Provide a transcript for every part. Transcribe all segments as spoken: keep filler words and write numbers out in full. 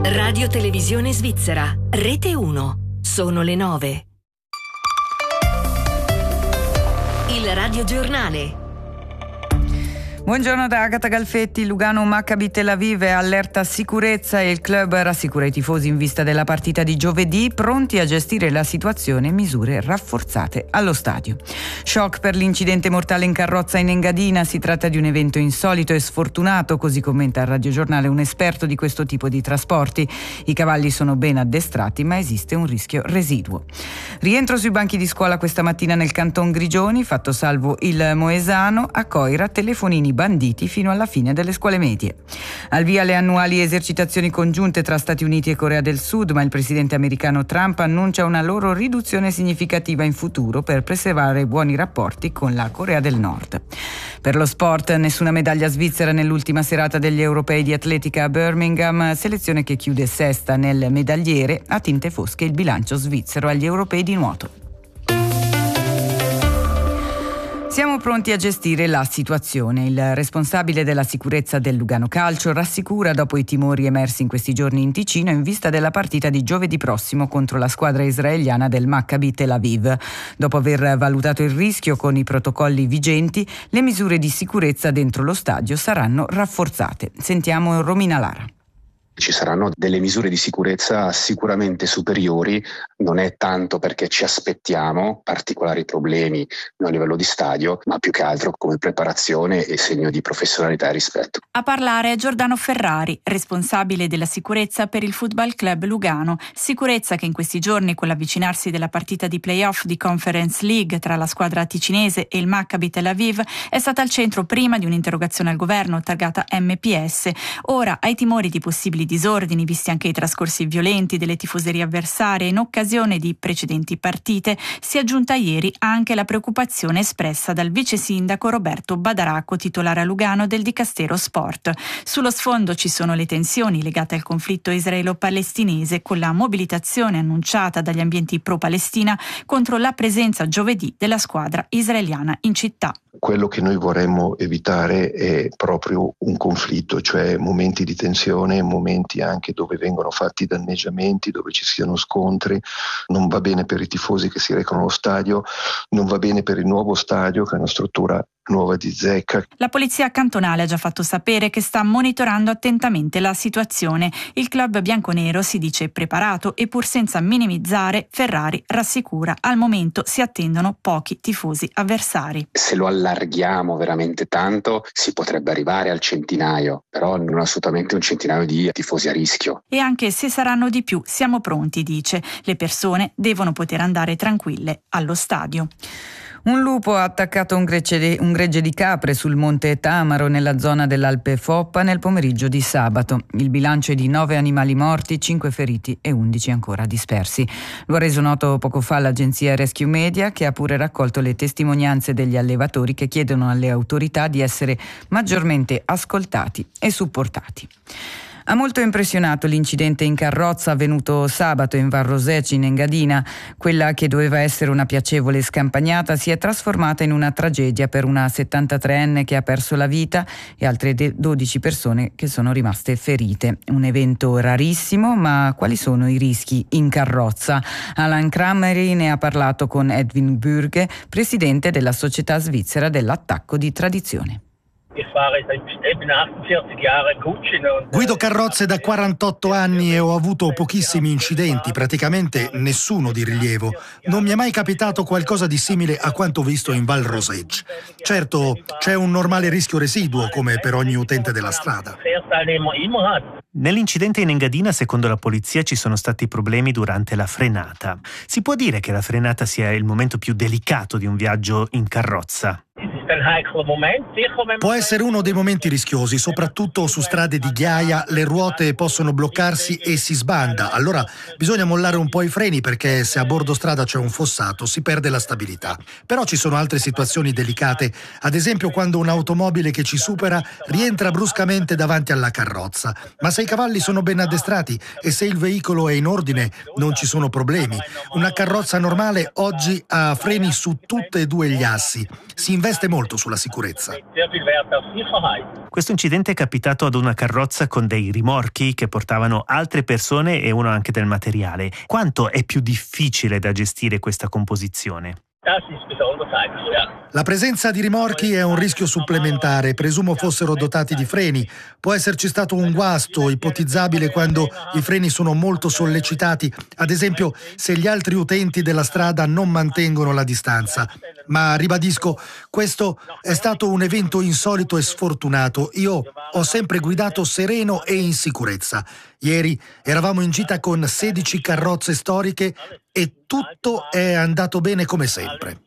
Radio Televisione Svizzera, Rete uno. Sono le nove. Il radiogiornale. Buongiorno da Agata Galfetti. Lugano Maccabi Tel Aviv è allerta sicurezza e il club rassicura i tifosi in vista della partita di giovedì, pronti a gestire la situazione e misure rafforzate allo stadio. Shock per l'incidente mortale in carrozza in Engadina. Si tratta di un evento insolito e sfortunato, così commenta al radiogiornale un esperto di questo tipo di trasporti. I cavalli sono ben addestrati, ma esiste un rischio residuo. Rientro sui banchi di scuola questa mattina nel canton Grigioni, fatto salvo il Moesano. A Coira telefonini banditi fino alla fine delle scuole medie. Al via le annuali esercitazioni congiunte tra Stati Uniti e Corea del Sud, ma il presidente americano Trump annuncia una loro riduzione significativa in futuro per preservare buoni rapporti con la Corea del Nord. Per lo sport, nessuna medaglia svizzera nell'ultima serata degli europei di atletica a Birmingham, selezione che chiude sesta nel medagliere, a tinte fosche il bilancio svizzero agli europei di nuoto. Siamo pronti a gestire la situazione. Il responsabile della sicurezza del Lugano Calcio rassicura dopo i timori emersi in questi giorni in Ticino in vista della partita di giovedì prossimo contro la squadra israeliana del Maccabi Tel Aviv. Dopo aver valutato il rischio con i protocolli vigenti, le misure di sicurezza dentro lo stadio saranno rafforzate. Sentiamo Romina Lara. Ci saranno delle misure di sicurezza sicuramente superiori, non è tanto perché ci aspettiamo particolari problemi a livello di stadio, ma più che altro come preparazione e segno di professionalità e rispetto. A parlare è Giordano Ferrari, responsabile della sicurezza per il Football Club Lugano, sicurezza che in questi giorni con l'avvicinarsi della partita di play-off di Conference League tra la squadra ticinese e il Maccabi Tel Aviv è stata al centro prima di un'interrogazione al governo targata M P S. Ora, ai timori di possibili disordini, visti anche i trascorsi violenti delle tifoserie avversarie in occasione di precedenti partite, si è aggiunta ieri anche la preoccupazione espressa dal vice sindaco Roberto Badaracco, titolare a Lugano del Dicastero Sport. Sullo sfondo ci sono le tensioni legate al conflitto israelo-palestinese, con la mobilitazione annunciata dagli ambienti pro-Palestina contro la presenza giovedì della squadra israeliana in città. Quello che noi vorremmo evitare è proprio un conflitto, cioè momenti di tensione, momenti anche dove vengono fatti danneggiamenti, dove ci siano scontri. Non va bene per i tifosi che si recano allo stadio, non va bene per il nuovo stadio che è una struttura nuova di zecca. La polizia cantonale ha già fatto sapere che sta monitorando attentamente la situazione. Il club bianconero si dice preparato e pur senza minimizzare, Ferrari rassicura, al momento si attendono pochi tifosi avversari. Se lo allarghiamo veramente tanto si potrebbe arrivare al centinaio, però non assolutamente un centinaio di tifosi a rischio. E anche se saranno di più, siamo pronti, dice. Le persone devono poter andare tranquille allo stadio. Un lupo ha attaccato un gregge, di, un gregge di capre sul monte Tamaro nella zona dell'Alpe Foppa nel pomeriggio di sabato. Il bilancio è di nove animali morti, cinque feriti e undici ancora dispersi. Lo ha reso noto poco fa l'agenzia Rescue Media, che ha pure raccolto le testimonianze degli allevatori che chiedono alle autorità di essere maggiormente ascoltati e supportati. Ha molto impressionato l'incidente in carrozza avvenuto sabato in Val Roseg in Engadina. Quella che doveva essere una piacevole scampagnata si è trasformata in una tragedia per una settantatreenne che ha perso la vita e altre dodici persone che sono rimaste ferite. Un evento rarissimo, ma quali sono i rischi in carrozza? Alan Kramery ne ha parlato con Edwin Bürge, presidente della Società Svizzera dell'Attacco di Tradizione. Guido carrozze da quarantotto anni e ho avuto pochissimi incidenti, praticamente nessuno di rilievo. Non mi è mai capitato qualcosa di simile a quanto visto in Val Roseg. Certo, c'è un normale rischio residuo, come per ogni utente della strada. Nell'incidente in Engadina, secondo la polizia, ci sono stati problemi durante la frenata. Si può dire che la frenata sia il momento più delicato di un viaggio in carrozza? Può essere uno dei momenti rischiosi, soprattutto su strade di ghiaia, le ruote possono bloccarsi e si sbanda, allora bisogna mollare un po' i freni perché se a bordo strada c'è un fossato si perde la stabilità. Però ci sono altre situazioni delicate, ad esempio quando un'automobile che ci supera rientra bruscamente davanti alla carrozza, ma se i cavalli sono ben addestrati e se il veicolo è in ordine non ci sono problemi. Una carrozza normale oggi ha freni su tutte e due gli assi, si investe molto molto sulla sicurezza. Questo incidente è capitato ad una carrozza con dei rimorchi che portavano altre persone e uno anche del materiale. Quanto è più difficile da gestire questa composizione? La presenza di rimorchi è un rischio supplementare, presumo fossero dotati di freni. Può esserci stato un guasto ipotizzabile quando i freni sono molto sollecitati, ad esempio se gli altri utenti della strada non mantengono la distanza. Ma ribadisco, questo è stato un evento insolito e sfortunato. Io ho sempre guidato sereno e in sicurezza. Ieri eravamo in gita con sedici carrozze storiche e tutto è andato bene come sempre.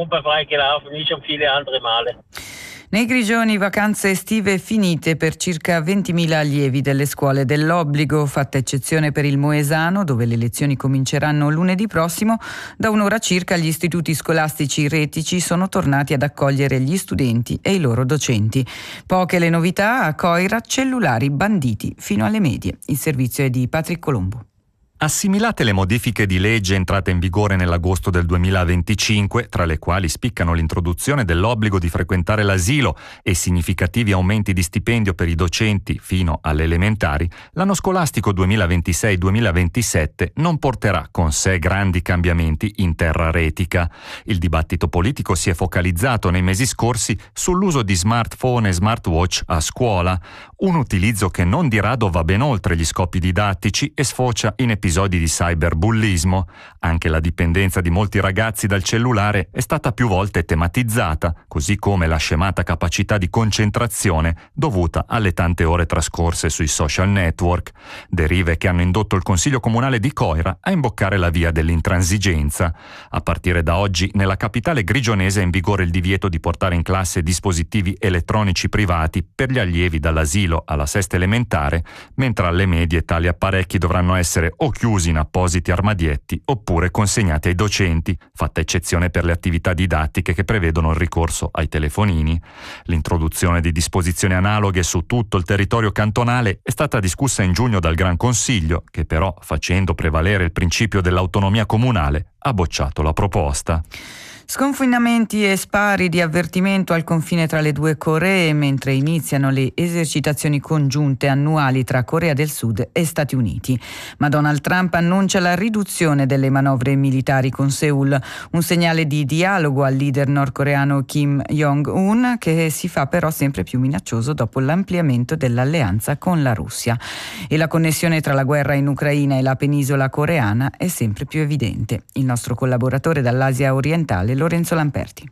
Nei Grigioni vacanze estive finite per circa ventimila allievi delle scuole dell'obbligo, fatta eccezione per il Moesano, dove le lezioni cominceranno lunedì prossimo. Da un'ora circa gli istituti scolastici retici sono tornati ad accogliere gli studenti e i loro docenti. Poche le novità, a Coira cellulari banditi fino alle medie. Il servizio è di Patrick Colombo. Assimilate le modifiche di legge entrate in vigore nell'agosto del duemilaventicinque, tra le quali spiccano l'introduzione dell'obbligo di frequentare l'asilo e significativi aumenti di stipendio per i docenti fino alle elementari, l'anno scolastico duemilaventisei duemilaventisette non porterà con sé grandi cambiamenti in terra retica. Il dibattito politico si è focalizzato nei mesi scorsi sull'uso di smartphone e smartwatch a scuola, un utilizzo che non di rado va ben oltre gli scopi didattici e sfocia in episodi di cyberbullismo. Anche la dipendenza di molti ragazzi dal cellulare è stata più volte tematizzata, così come la scemata capacità di concentrazione dovuta alle tante ore trascorse sui social network, derive che hanno indotto il Consiglio Comunale di Coira a imboccare la via dell'intransigenza. A partire da oggi nella capitale grigionese è in vigore il divieto di portare in classe dispositivi elettronici privati per gli allievi dall'asilo alla sesta elementare, mentre alle medie tali apparecchi dovranno essere o chiusi in appositi armadietti oppure consegnati ai docenti, fatta eccezione per le attività didattiche che prevedono il ricorso ai telefonini. L'introduzione di disposizioni analoghe su tutto il territorio cantonale è stata discussa in giugno dal Gran Consiglio, che però, facendo prevalere il principio dell'autonomia comunale, ha bocciato la proposta. Sconfinamenti e spari di avvertimento al confine tra le due Coree mentre iniziano le esercitazioni congiunte annuali tra Corea del Sud e Stati Uniti. Ma Donald Trump annuncia la riduzione delle manovre militari con Seul, un segnale di dialogo al leader nordcoreano Kim Jong-un che si fa però sempre più minaccioso dopo l'ampliamento dell'alleanza con la Russia. E la connessione tra la guerra in Ucraina e la penisola coreana è sempre più evidente. Il nostro collaboratore dall'Asia orientale Lorenzo Lamperti.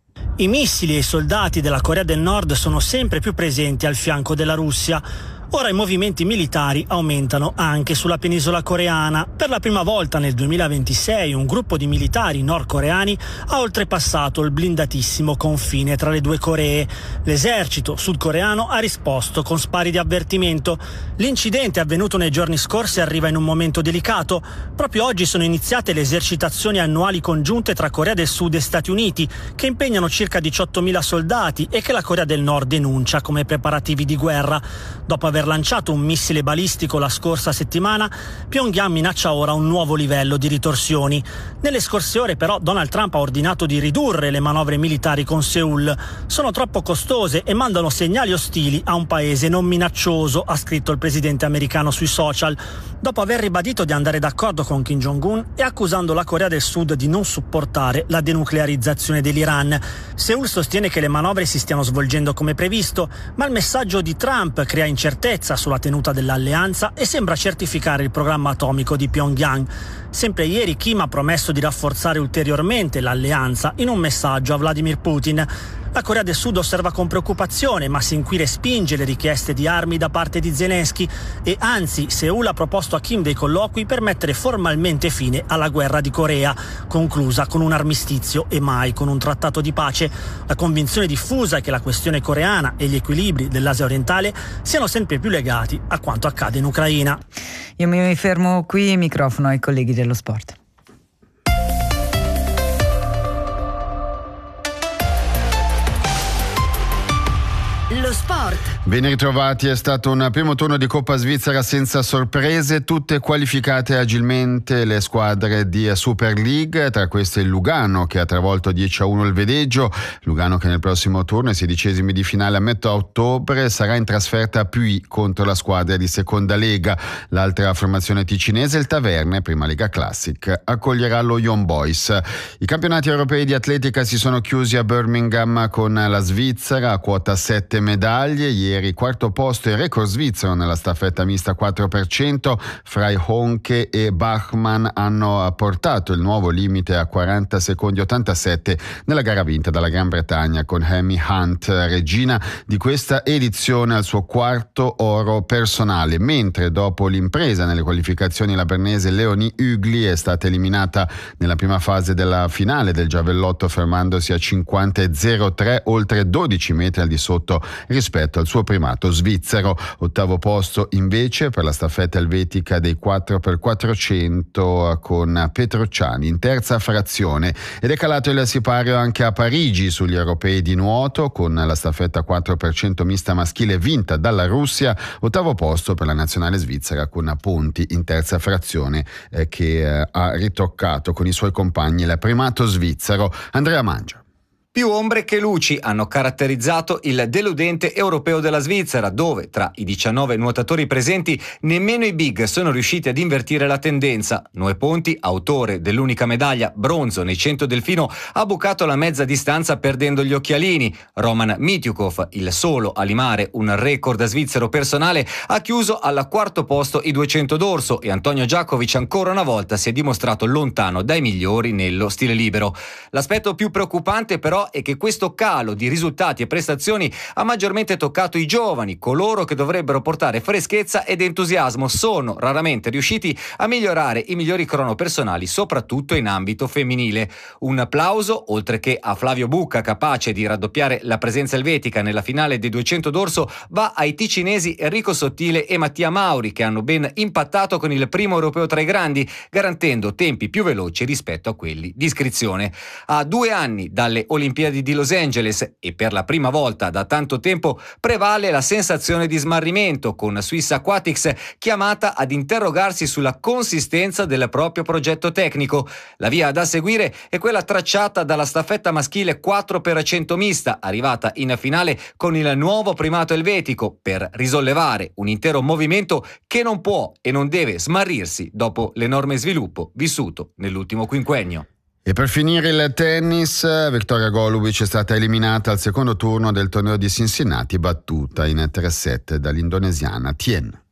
I missili e i soldati della Corea del Nord sono sempre più presenti al fianco della Russia. Ora i movimenti militari aumentano anche sulla penisola coreana. Per la prima volta nel duemilaventisei un gruppo di militari nordcoreani ha oltrepassato il blindatissimo confine tra le due Coree. L'esercito sudcoreano ha risposto con spari di avvertimento. L'incidente avvenuto nei giorni scorsi arriva in un momento delicato. Proprio oggi sono iniziate le esercitazioni annuali congiunte tra Corea del Sud e Stati Uniti, che impegnano circa diciottomila soldati e che la Corea del Nord denuncia come preparativi di guerra. Dopo aver lanciato un missile balistico la scorsa settimana, Pyongyang minaccia ora un nuovo livello di ritorsioni. Nelle scorse ore però Donald Trump ha ordinato di ridurre le manovre militari con Seul. Sono troppo costose e mandano segnali ostili a un paese non minaccioso, ha scritto il presidente americano sui social, dopo aver ribadito di andare d'accordo con Kim Jong-un e accusando la Corea del Sud di non supportare la denuclearizzazione dell'Iran. Seul sostiene che le manovre si stiano svolgendo come previsto, ma il messaggio di Trump crea incertezza sulla tenuta dell'alleanza e sembra certificare il programma atomico di Pyongyang. Sempre ieri Kim ha promesso di rafforzare ulteriormente l'alleanza in un messaggio a Vladimir Putin. La Corea del Sud osserva con preoccupazione, ma sin qui respinge le richieste di armi da parte di Zelensky e anzi Seul ha proposto a Kim dei colloqui per mettere formalmente fine alla guerra di Corea, conclusa con un armistizio e mai con un trattato di pace. La convinzione diffusa è che la questione coreana e gli equilibri dell'Asia orientale siano sempre più legati a quanto accade in Ucraina. Io mi fermo qui, microfono ai colleghi dello sport. Lo sport Ben ritrovati, è stato un primo turno di Coppa Svizzera senza sorprese, tutte qualificate agilmente le squadre di Super League, tra queste il Lugano che ha travolto dieci a uno il Vedeggio, Lugano che nel prossimo turno, ai sedicesimi di finale a metà ottobre, sarà in trasferta a Puy contro la squadra di Seconda Lega. L'altra formazione ticinese, il Taverne, prima Lega Classic, accoglierà lo Young Boys. I campionati europei di atletica si sono chiusi a Birmingham con la Svizzera a quota sette medaglie. Ieri quarto posto e record svizzero nella staffetta mista quattro per cento. Frei Honke e Bachmann hanno portato il nuovo limite a quaranta secondi ottantasette nella gara vinta dalla Gran Bretagna con Amy Hunt, regina di questa edizione, al suo quarto oro personale, mentre dopo l'impresa nelle qualificazioni la bernese Leonie Hugli è stata eliminata nella prima fase della finale del giavellotto fermandosi a cinquanta e zero tre, oltre dodici metri al di sotto rispetto al suo primato svizzero. Ottavo posto invece per la staffetta elvetica dei quattro per quattrocento con Petrociani in terza frazione, ed è calato il sipario anche a Parigi sugli europei di nuoto con la staffetta quattro per cento mista maschile vinta dalla Russia. Ottavo posto per la nazionale svizzera con Ponti in terza frazione eh, che eh, ha ritoccato con i suoi compagni il primato svizzero. Andrea Mangia. Più ombre che luci hanno caratterizzato il deludente europeo della Svizzera, dove tra i diciannove nuotatori presenti nemmeno i big sono riusciti ad invertire la tendenza. Noè Ponti, autore dell'unica medaglia bronzo nei cento delfino, ha bucato la mezza distanza perdendo gli occhialini. Roman Mityukov, il solo a limare un record svizzero personale, ha chiuso al quarto posto i duecento d'orso, e Antonio Giacovic ancora una volta si è dimostrato lontano dai migliori nello stile libero. L'aspetto più preoccupante però è che questo calo di risultati e prestazioni ha maggiormente toccato i giovani, coloro che dovrebbero portare freschezza ed entusiasmo. Sono raramente riusciti a migliorare i migliori crono personali, soprattutto in ambito femminile. Un applauso, oltre che a Flavio Bucca, capace di raddoppiare la presenza elvetica nella finale dei duecento d'orso, va ai ticinesi Enrico Sottile e Mattia Mauri, che hanno ben impattato con il primo europeo tra i grandi, garantendo tempi più veloci rispetto a quelli di iscrizione. A due anni dalle Olimpiadi di Los Angeles e per la prima volta da tanto tempo prevale la sensazione di smarrimento, con Swiss Aquatics chiamata ad interrogarsi sulla consistenza del proprio progetto tecnico. La via da seguire è quella tracciata dalla staffetta maschile quattro per cento mista, arrivata in finale con il nuovo primato elvetico, per risollevare un intero movimento che non può e non deve smarrirsi dopo l'enorme sviluppo vissuto nell'ultimo quinquennio. E per finire il tennis, Victoria Golubic è stata eliminata al secondo turno del torneo di Cincinnati, battuta in tre set dall'indonesiana Tien.